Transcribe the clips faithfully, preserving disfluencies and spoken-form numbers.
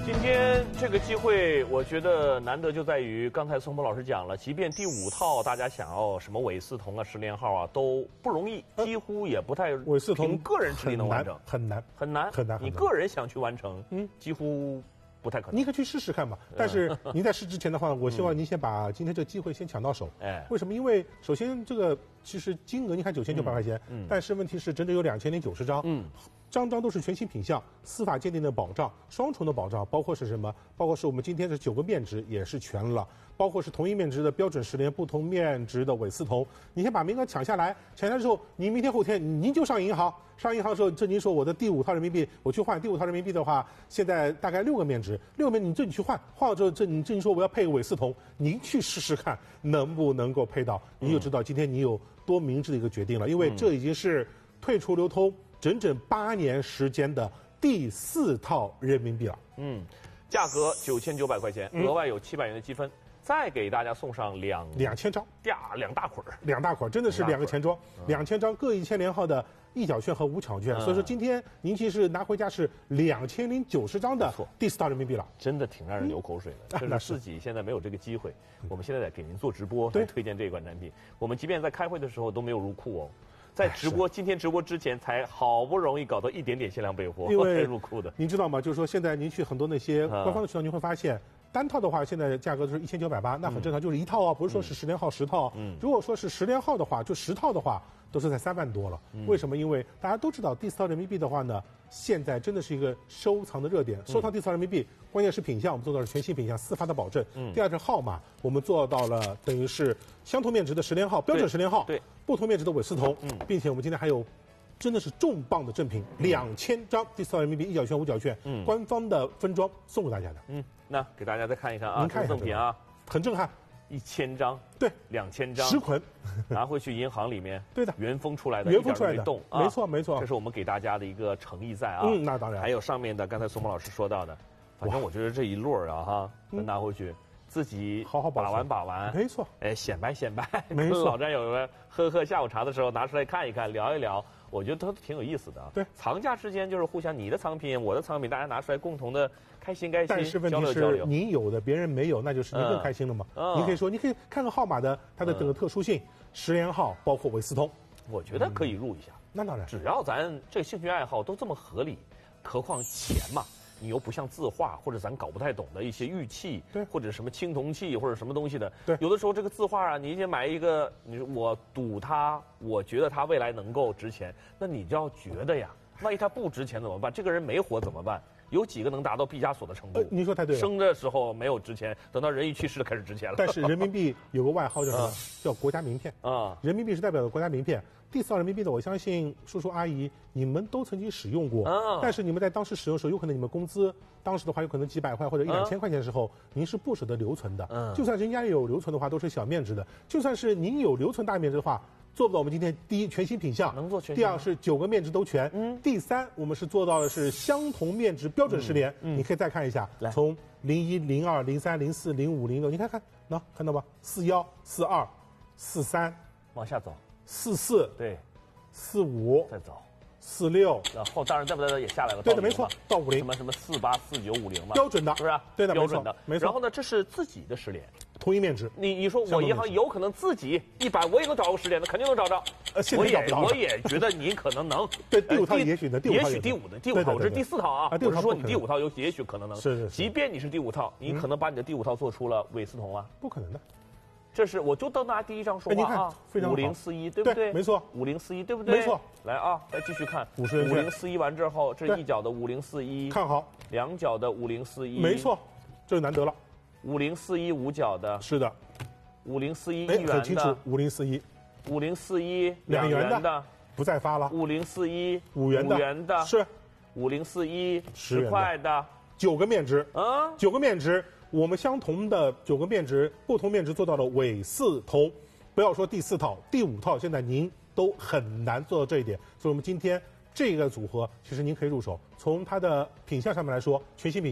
今天这个机会，我觉得难得就在于，刚才宋鹏老师讲了，即便第五套大家想要什么韦斯同啊、十连号啊都不容易，几乎也不太韦斯同个人实力能完成， 很难很难很难。 你个人想去完成，嗯，几乎不太可能。 你可以去试试看嘛。但是您在试之前的话，我希望您先把今天这个机会先抢到手。哎，为什么？因为首先这个其实金额你看九千九百块钱，嗯，但是问题是整整有两千零九十张，嗯。张张都是全新品项，司法鉴定的保障，双重的保障，包括是什么？包括是我们今天是九个面值也是全了，包括是同一面值的标准十连，不同面值的韦斯同。你先把名额抢下来，抢下来之后，你明天后天您就上银行，上银行的时候，这您说我的第五套人民币我去换，第五套人民币的话，现在大概六个面值，六个面你这你去换，换了之后这你这你说我要配个韦斯同，您去试试看能不能够配到，你就知道今天你有多明智的一个决定了，因为这已经是退出流通整整八年时间的第四套人民币了。嗯， 价格九千九百块钱，额外有七百元的积分，再给大家送上两两千张， 呀，两大捆儿， 两大捆儿，真的是两个钱庄，两千张各一千连号的一角券和五巧券。所以说今天您其实拿回家是两千零九十张的第四套人民币了， 真的挺让人流口水的。就是自己现在没有这个机会，我们现在在给您做直播，来推荐这款产品。我们即便在开会的时候都没有入库哦。在直播，今天直播之前才好不容易搞到一点点限量备货， 因为入库的。 您知道吗？就是说现在您去很多那些官方的渠道，您会发现单套的话，现在价格都是一千九百八，那很正常，就是一套啊，不是说是十连号十套。嗯，如果说是十连号的话，就十套的话，都是在三万多了。为什么？因为大家都知道第四套人民币的话呢，现在真的是一个收藏的热点。收藏第四套人民币，关键是品相，我们做到了全新品相，司法的保证。嗯。第二是号码，我们做到了等于是相同面值的十连号，标准十连号， 对， 不同面值的韦斯同。嗯，并且我们今天还有。真的是重磅的赠品，两千张第四套人民币一角券、五角券，嗯，官方的分装送给大家的。 嗯，那给大家再看一看啊， 您看一下赠品啊， 很震撼， 一千张， 对， 两千张， 十捆， 拿回去银行里面， 对的， 原封出来的， 原封出来的， 动， 没错没错， 这是我们给大家的一个诚意在啊。 嗯，那当然， 还有上面的，刚才宋鹏老师说到的，反正我觉得这一摞啊哈，拿回去。自己好好把玩把玩， 没错， 哎，显摆显摆， 没错。 老战友们喝喝下午茶的时候拿出来看一看，聊一聊，我觉得都挺有意思的。 对， 藏家之间就是互相你的藏品，我的藏品，大家拿出来共同的开心开心， 但是问题是您有的别人没有，那就是您更开心了嘛。嗯，你可以说，你可以看看号码的它的整个特殊性，十连号包括韦斯通， 我觉得可以入一下。 那当然， 只要咱这个兴趣爱好都这么合理，何况钱嘛。你又不像字画或者咱搞不太懂的一些玉器， 对， 或者什么青铜器或者什么东西的， 对， 有的时候这个字画啊，你先买一个，你说我赌它，我觉得它未来能够值钱，那你就要觉得呀，万一它不值钱怎么办？这个人没活怎么办？有几个能达到毕加索的程度？ 呃、您说太对了。 生的时候没有值钱，等到人一去世了开始值钱了。 但是人民币有个外号叫什么？啊、叫国家名片啊。人民币是代表的国家名片。第四套人民币的，我相信叔叔阿姨你们都曾经使用过。啊、但是你们在当时使用的时候，有可能你们工资当时的话有可能几百块或者一两千块钱的时候，啊、您是不舍得留存的。嗯。就算人家有留存的话，都是小面值的。就算是您有留存大面值的话。做不到我们今天第一全新品项， 能做全新。 第二是九个面值都全，嗯。第三我们是做到的是相同面值标准十连，嗯，你可以再看一下，从零一、零二、零三、零四、零五、零六，你看看，喏，看到吧？四幺、四二、四三， 往下走， 四四， 对， 四五， 再走。 四六， 然后当然再不再也下来了， 对的，没错，到五零， 什么什么四八、四九、五零嘛， 标准的， 是不是？ 对的， 标准的， 没错。 然后呢，这是自己的十连， 同一面值。 你你说我银行有可能自己一百，我也能找个十连的，肯定能找着。 呃，现在找不到。 我也觉得你可能能。 对，第五套也许呢， 也许第五的第五套，我是第四套啊。 啊， 我是说你第五套有也许可能能。 是是。 即便你是第五套，你可能把你的第五套做出了韦斯同啊？ 不可能的。 这是我就都拿第一张说话啊，五零四一对不对？ 没错， 五零四一对不对？ 没错。 来啊，再继续看五零四一完之后，这一角的五零四一， 看好， 两角的五零四一， 没错，这难得了。 五零四一五角的， 是的， 五零四一一元的， 很清楚，五零四一， 五零四一两元的， 不再发了， 五零四一五元的， 五元的， 是， 五零四一十块的， 九个面值， 啊， 九个面值。我们相同的九个面值，不同面值做到了韦斯同，不要说第四套、第五套，现在您都很难做到这一点。所以，我们今天这个组合，其实您可以入手。从它的品相上面来说，全新品相，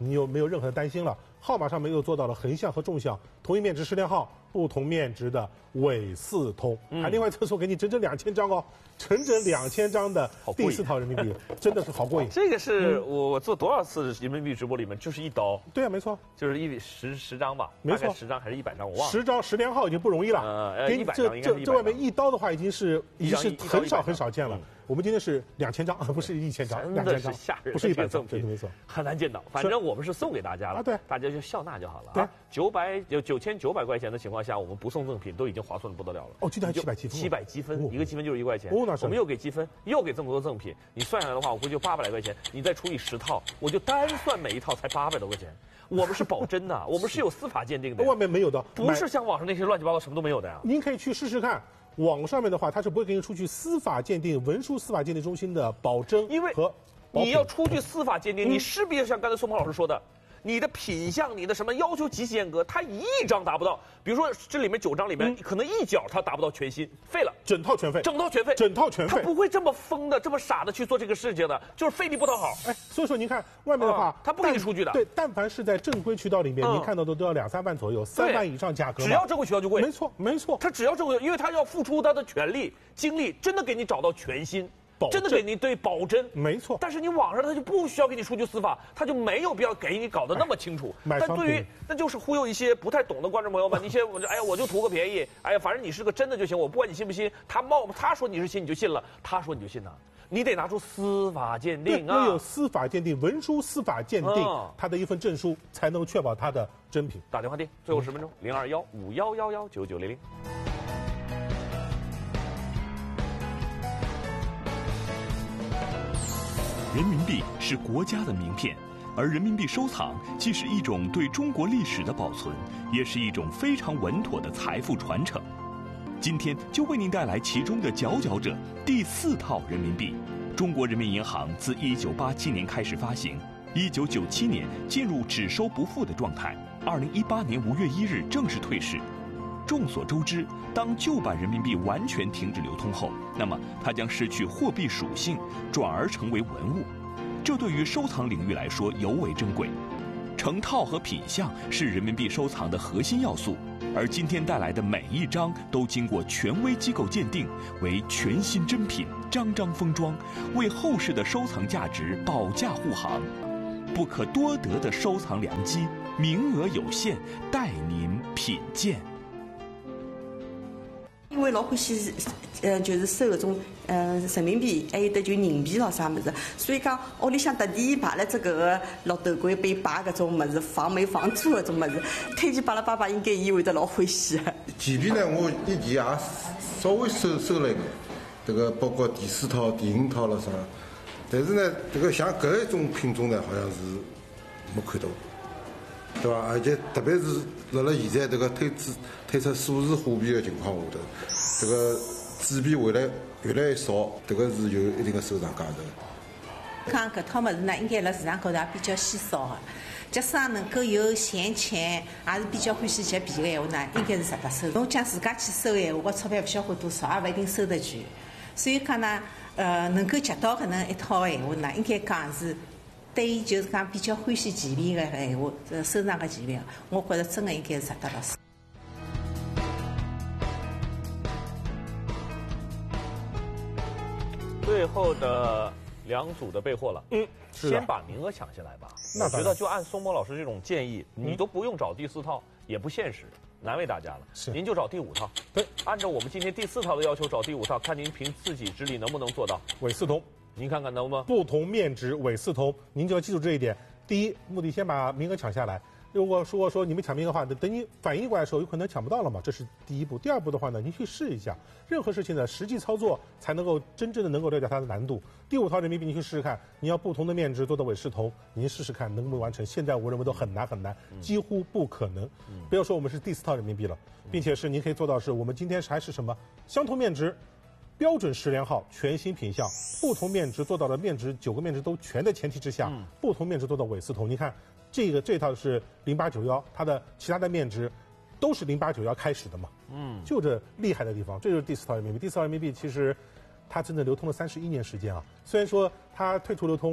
你又没有任何的担心了。号码上面又做到了横向和纵向同一面值十连号，不同面值的伪四通，还另外赠送给你整整两千张哦，整整两千张的第四套人民币，真的是好过瘾。 这个是我我做多少次人民币直播里面就是一刀。 对啊，没错， 就是一十十张吧， 没错， 十张还是一百张我忘了。 十张十连号已经不容易了， 呃，一百张应该是一百张。 这这外面一刀的话已经是已经是很少很少见了。我们今天是两千张，不是一千张，两千张，不是一百赠品，没错， 很难见到。反正我们是送给大家了， 对， 大家就笑纳就好了。 对， 九百有九千九百块钱的情况下，我们不送赠品都已经划算的不得了了。 哦，今天还七百积分， 七百积分，一个积分就是一块钱。 哦，那是。 我们又给积分，又给这么多赠品，你算下来的话，我估计就八百来块钱。你再除以十套，我就单算每一套才八百多块钱。我们是保真的，我们是有司法鉴定的， 外面没有的， 不是像网上那些乱七八糟什么都没有的呀。 您可以去试试看。网上面的话，它是不会给你出具司法鉴定文书司法鉴定中心的保真， 因为和你要出具司法鉴定，你势必要像刚才宋鹏老师说的，你的品相、你的什么要求极其严格，它一张达不到。比如说这里面九张里面，可能一角它达不到全新，废了， 整套全废， 整套全废， 整套全废。 他不会这么疯的、这么傻的去做这个事情的，就是费力不讨好。 哎，所以说您看外面的话， 他不给你出具的。 对，但凡是在正规渠道里面，您看到的都要两三万左右，三万以上价格。 只要正规渠道就贵。 没错，没错。 他只要正规，因为他要付出他的全力、精力，真的给你找到全新。真的给你对保真， 没错。 但是你网上他就不需要给你出具司法，他就没有必要给你搞得那么清楚。 但对于那就是忽悠一些不太懂的观众朋友们，那些我就哎呀我就图个便宜，哎呀反正你是个真的就行，我不管你信不信，他冒他说你是信你就信了，他说你就信了，你得拿出司法鉴定啊， 要有司法鉴定文书司法鉴定，他的一份证书才能确保他的真品。 打电话订，最后十分钟，零二幺五幺幺幺九九零零。 人民币是国家的名片，而人民币收藏既是一种对中国历史的保存，也是一种非常稳妥的财富传承。今天就为您带来其中的佼佼者——第四套人民币。中国人民银行自一九八七年开始发行，一九九七年进入只收不付的状态，二零一八年五月一日正式退市。众所周知，当旧版人民币完全停止流通后，那么它将失去货币属性，转而成为文物。这对于收藏领域来说尤为珍贵。成套和品相是人民币收藏的核心要素，而今天带来的每一张都经过权威机构鉴定为全新珍品，张张封装，为后世的收藏价值保驾护航。不可多得的收藏良机，名额有限，带您品鉴。 因为老欢喜，呃，就是收搿种呃人民币，还有得就人币咯啥物事，所以讲屋里向特地摆了只搿个绿豆柜被摆搿种物事，放煤放猪搿种物事，推荐拨拉爸爸应该伊会得老欢喜。 前边呢，我以前也稍微收收了一个，这个包括第四套、第五套了啥，但是呢，这个像搿一种品种呢，好像是没看到。对吧？而且特别是辣辣现在这个推出推出数字货币的情况下头，这个纸币会来越来越少，这个是有一定的收藏价值。 看搿套物事呢，应该辣市场高头也比较稀少的。假使能够有闲钱，也是比较欢喜捡币的闲话呢，应该是值得收。侬讲自家去收的闲话，钞票不晓得花多少，也勿一定收得全。所以讲呢，呃，能够捡到搿能一套闲话呢，应该讲是。对于就是讲比较欢喜钱币的闲话，呃，收藏个钱币，我觉着真的应该是值得了。 最后的两组的备货了， 嗯， 先把名额抢下来吧。我觉得就按松波老师这种建议，你都不用找第四套，也不现实，难为大家了。 是， 您就找第五套。 对， 按照我们今天第四套的要求找第五套，看您凭自己之力能不能做到。 伪四通。 您看看能不能不同面值伪四通，您就要记住这一点。第一，目的先把名额抢下来。如果说说你们抢名额的话，等你反应过来的时候，有可能抢不到了嘛，这是第一步。第二步的话呢，您去试一下，任何事情的实际操作才能够真正的能够了解它的难度。第五套人民币，您去试试看，你要不同的面值做到伪四通，您试试看能不能完成。现在我认为都很难很难，几乎不可能。嗯、不要说我们是第四套人民币了，并且是您可以做到是我们今天还是什么相同面值。标准十连号全新品相，不同面值做到了面值九个面值都全的前提之下，嗯、不同面值做到伪四通。你看这个这套是零八九幺，它的其他的面值都是零八九幺开始的嘛，嗯，就这厉害的地方，这就是第四套人民币。第四套人民币其实它真的流通了三十一年时间啊，虽然说它退出流通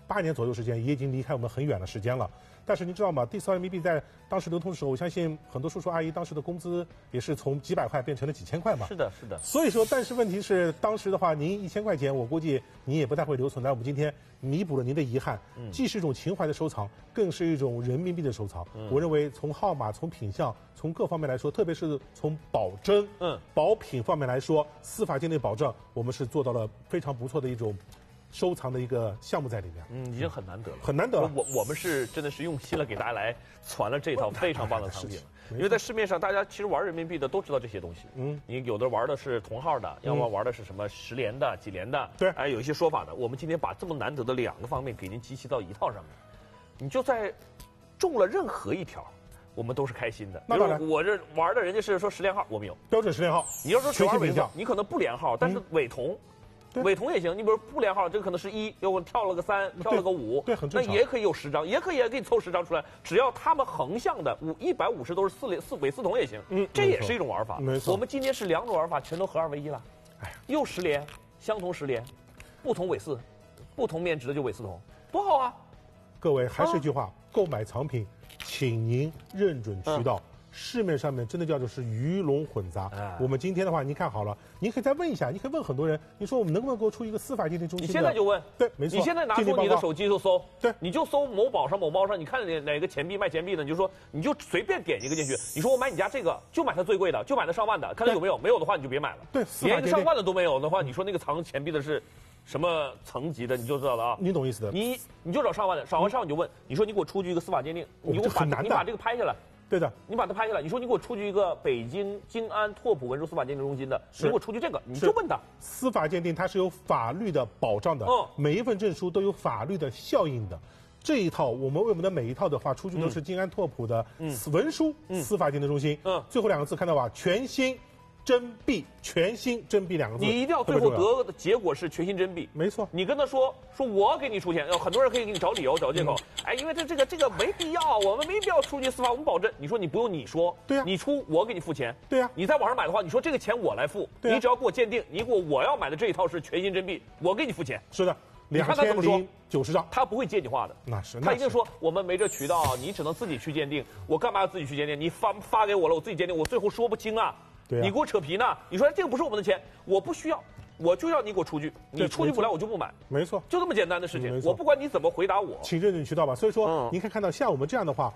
八年左右时间，也已经离开我们很远的时间了。但是您知道吗？第四号人民币在当时流通的时候，我相信很多叔叔阿姨当时的工资也是从几百块变成了几千块嘛。 是的，是的。 所以说，但是问题是，当时的话，您一千块钱，我估计您也不太会留存。但我们今天弥补了您的遗憾，嗯、既是一种情怀的收藏，更是一种人民币的收藏。嗯、我认为，从号码、从品相、从各方面来说，特别是从保真、嗯、保品方面来说，司法鉴定保证，我们是做到了非常不错的一种收藏的一个项目在里面。 嗯，已经很难得了， 很难得了。 我我们是真的是用心了，给大家来传了这套非常棒的藏品。因为在市面上，大家其实玩人民币的都知道这些东西。嗯，你有的玩的是同号的，要么玩的是什么十连的、几连的。 对， 哎，有一些说法的。我们今天把这么难得的两个方面给您集齐到一套上面，你就在中了任何一条，我们都是开心的。 那当然， 我这玩的人家是说十连号，我们有标准十连号。 你要说只玩伪造，你可能不连号，但是伪同。 嗯伪同也行，你比如不连号，这个可能是一，又跳了个三，跳了个五， 对，很正常。 那也可以有十张，也可以也给你凑十张出来，只要他们横向的五一百五十都是四连四伪四同也行，嗯，这也是一种玩法。 没错， 我们今天是两种玩法全都合二为一了，哎，又十连，相同十连，不同伪四，不同面值的就伪四同，多好啊！ 各位还是一句话，啊、购买藏品，请您认准渠道。嗯，市面上面真的叫做是鱼龙混杂。哎、我们今天的话，您看好了，您可以再问一下，你可以问很多人，你说我们能不能给我出一个司法鉴定中心？ 你现在就问， 对，没错。 你现在拿出你的手机就搜， 对， 你就搜某宝上某猫上，你看哪哪个钱币卖钱币的，你就说你就随便点一个进去，你说我买你家这个，就买它最贵的，就买它上万的，看它有没有，没有的话你就别买了。 对， 连一个上万的都没有的话，你说那个藏钱币的是什么层级的，你就知道了啊。 你懂意思的。 你你就找上万的，找完上万你就问，你说你给我出具一个司法鉴定，你给我把你把这个拍下来。 对的， 你把它拍下来。你说你给我出具一个北京京安拓普文书司法鉴定中心的，你给我出具这个，你就问他。 司法鉴定它是有法律的保障的，嗯，每一份证书都有法律的效应的。这一套我们为我们的每一套的话，出具都是京安拓普的文书司法鉴定中心。嗯，最后两个字看到吧？全新真币，全新真币两个字， 你一定要最后得的结果是全新真币。 没错， 你跟他说说我给你出钱，很多人可以给你找理由找借口。嗯、哎，因为这这个这个没必要，我们没必要出具司法，我们保证。你说你不用你说， 对呀、啊， 你出我给你付钱， 对呀、啊， 你在网上买的话，你说这个钱我来付， 对、啊， 你只要给我鉴定，你给我我要买的这一套是全新真币，我给你付钱。 是的。 你看他怎么说？ 九十张， 他不会接你话的。 那是， 他一定说我们没这渠道，你只能自己去鉴定。我干嘛要自己去鉴定？你发发给我了，我自己鉴定，我最后说不清啊。 对啊， 你给我扯皮呢？你说这个不是我们的钱，我不需要，我就要你给我出具，你出具不来我就不买。 没错， 就这么简单的事情。我不管你怎么回答我， 请认准渠道吧。所以说，嗯、您可以看到像我们这样的话。